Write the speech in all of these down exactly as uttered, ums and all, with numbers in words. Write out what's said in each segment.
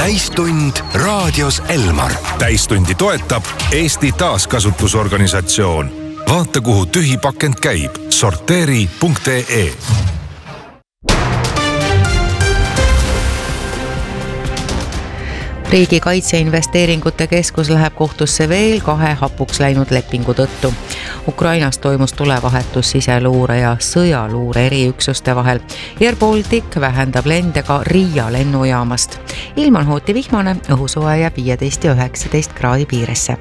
täistund raadios Elmar. Täistundi toetab Eesti Taaskasutusorganisatsioon. Vaata, kuhu tühi pakend käib. sorteeri punkt ee. Riigi Kaitseinvesteeringute Keskus läheb kohtusse veel kahe hapuks läinud lepingu tõttu. Ukrainas toimus tulevahetus siseluure ja sõjaluure eriüksuste vahel. Air Baltic vähendab lende ka Riia lennujaamast. Ilm on hooti vihmane, õhusoe jääb viieteist ja üheksateist kraadi piiresse.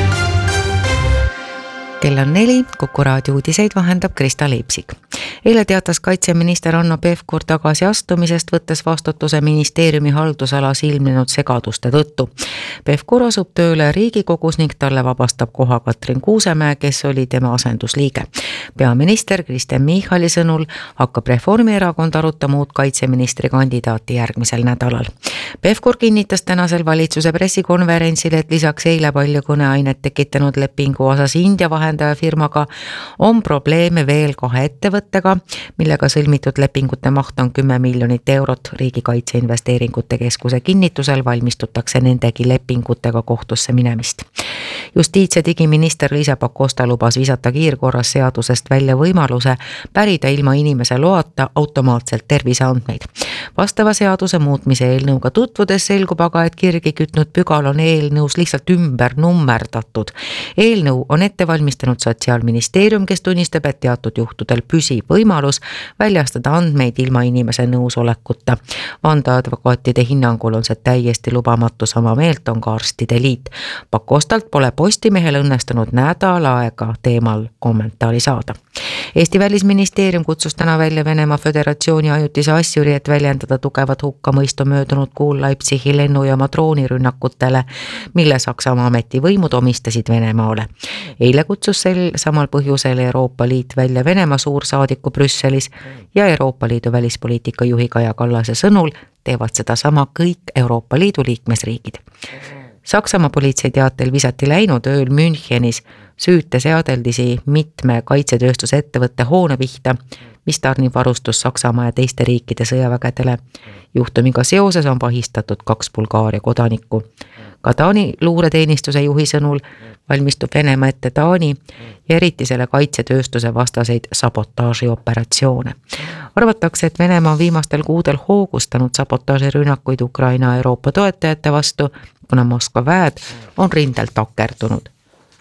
Kell on neli, Kuku raadio uudiseid vahendab Krista Leipsik. Eile teatas kaitseminister Hanno Pevkur tagasi astumisest, võttes vastutuse ministeeriumi haldusalas ilmnenud segaduste tõttu. Pevkur asub tööle Riigikogus ning talle vabastab koha Katrin Kuusemäe, kes oli tema asendusliige. Peaminister Kristen Michali sõnul hakkab Reformierakond arutama uut kaitseministri kandidaati järgmisel nädalal. Pevkur kinnitas tänasel valitsuse pressikonverentsil, et lisaks eile palju kõneainet tekitanud lepingu osas India vahendaja firmaga on probleeme veel kahe ettevõttega, millega sõlmitud lepingute maht on kümme miljonit eurot. Riigi Kaitseinvesteeringute Keskuse kinnitusel valmistutakse nendegi lepingutega kohtusse minemist. Justiits- ja digiminister Liisa Pakosta lubas visata kiirkorras seadusest välja võimaluse pärida ilma inimese loata automaatselt terviseandmeid. Vastava seaduse muutmise eelnõuga tutvudes selgub aga, et kirgi kütnud pügal on eelnõus lihtsalt ümber nummerdatud. Eelnõu on ette valmistanud Sotsiaalministeerium, kes tunnistab, et teatud juhtudel püsib võimalus väljastada andmeid ilma inimese nõusolekuta. Vandeadvokaatide hinnangul on see täiesti lubamatu, sama meelt on ka arstide liit. Pakostalt pole Postimehel õnnestunud nädal aega teemal kommentaari saada. Eesti välisministeerium kutsus täna välja Venemaa Föderatsiooni ajutise asjuri, et väljendada tugevat hukkamõistu möödunud kuul Leipzigi lennujaama droonirünnakutele, mille Saksamaa ametivõimud omistasid Venemaale. Eile kutsus sel samal põhjusel Euroopa Liit välja Venemaa suursaadiku Brüsselis ja Euroopa Liidu välispoliitika juhi Kaja Kallase sõnul teevad seda sama kõik Euroopa Liidu liikmesriigid. Saksamaa politsei teatel visati läinud ööl Münchenis süüte seadeldisi mitme kaitsetööstuse ettevõtte hoone pihta, mis tarnib varustus Saksamaa ja teiste riikide sõjavägedele. Juhtumiga seoses on vahistatud kaks Bulgaaria kodanikku. Ka Taani luureteenistuse juhi sõnul valmistub Venemaa ette Taani ja eriti selle kaitsetööstuse vastaseid sabotaažioperatsioone. Arvatakse, et Venemaa on viimastel kuudel hoogustanud sabotaažirünnakuid Ukraina Euroopa toetajate vastu, kuna Moskva väed on rindelt takerdunud.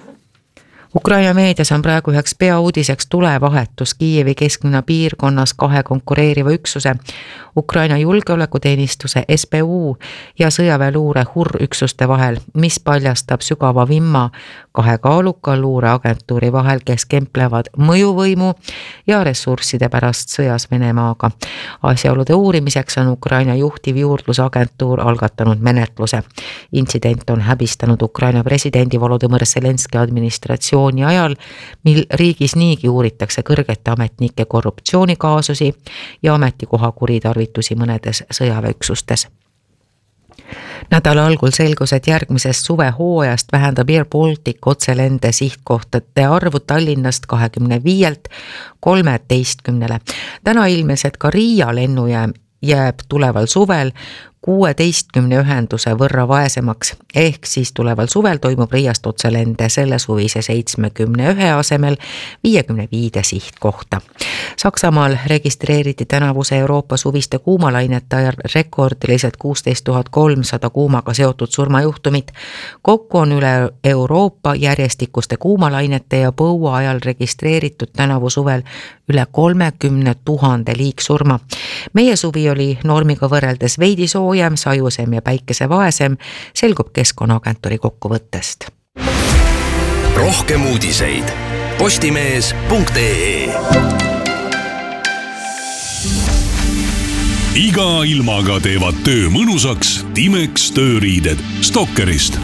Ukraina meedias on praegu üheks peauudiseks tulevahetus Kiievi kesklinna piirkonnas kahe konkureeriva üksuse, Ukraina julgeolekuteenistuse S B U ja sõjaväeluure H U R üksuste vahel, mis paljastab sügava vimma kahe kaaluka luureagentuuri vahel, kes kemplevad mõjuvõimu ja ressursside pärast sõjas Venemaaga. Asjaolude uurimiseks on Ukraina juhtiv juurdlusagentuur algatanud menetluse. Intsident on häbistanud Ukraina presidendi Volodõmõr Zelenski administratsiooni ajal, mil riigis niigi uuritakse kõrgete ametnike korruptsioonikaasusi ja ametikoha kuritarvitusi mõnedes sõjaväeüksustes. Nädala algul selgus, et järgmisest suvehooajast vähendab Air Baltic otselende sihtkohtade arvu Tallinnast kahekümne viielt kolmeteistkümnele. Täna ilmnes, et ka Riia lennujaam jääb tuleval suvel kuueteistkümne ühenduse võrra vaesemaks, ehk siis tuleval suvel toimub Riiast otselende selle suvise seitsmekümne ühe asemel viiekümne viide sihtkohta. Saksamaal registreeriti tänavuse Euroopa suviste kuumalainete ajal rekordiliselt kuusteist tuhat kolmsada kuumaga seotud surmajuhtumit. Kokku on üle Euroopa järjestikuste kuumalainete ja põua ajal registreeritud tänavu suvel üle kolmekümne tuhande liigsurma. Meie suvi oli normiga võrreldes veidi soojem, sajusem ja päikesevaesem, selgub Keskkonnaagentuuri kokkuvõttest. Rohkem uudiseid postimees punkt ee. Iga ilmaga teevad töö mõnusaks Timex tööriided Stokkerist.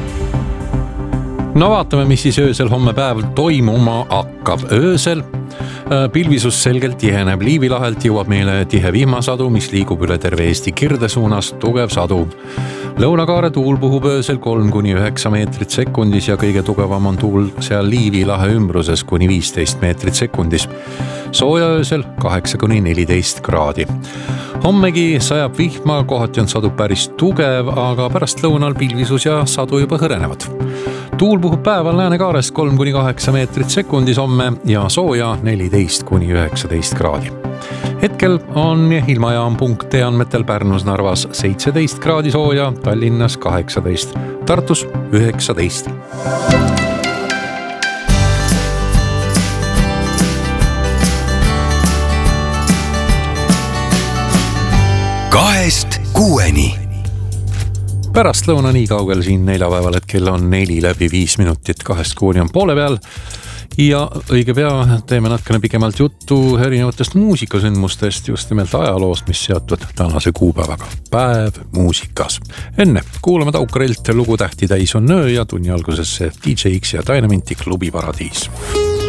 No vaatame, mis siis öösel homme päev toimuma hakkab. Öösel pilvisus selgelt tiheneb. Liivi lahelt jõuab meile tihe vihmasadu, mis liigub üle terve Eesti Kirde suunas, tugev sadu. Lõunakaare tuul puhub öösel kolm kuni üheksa meetrit sekundis ja kõige tugevam on tuul seal Liivi lahe ümbruses kuni viisteist meetrit sekundis. Sooja öösel kaheksa kuni neliteist kraadi. Hommegi sajab vihma, kohati on sadu päris tugev, aga pärast lõunal pilvisus ja sadu juba hõrenevad. Tuul puhub päeval Läänekaarest kolm kuni kaheksa meetrit sekundis homme ja sooja neliteist kuni üheksateist kraadi. Hetkel on ilmajaam punkt andmetel Pärnus Narvas seitseteist kraadi sooja, Tallinnas kaheksateist, Tartus üheksateist. Kahest kuueni. Pärast lõuna nii kaugel siin neljapäeval, et kell on neli läbi viis minutit, kahest kuueni on poole peal. Ja õige pea teeme natkene pikemalt juttu erinevatest muusikasündmustest, just nimelt ajaloost, mis seotud tänase kuupäevaga. Päev muusikas. Enne kuulame Taukarilt lugu Tähti täis on öö ja tunni alguses D J X ja Dynamiti klubi Paradiis.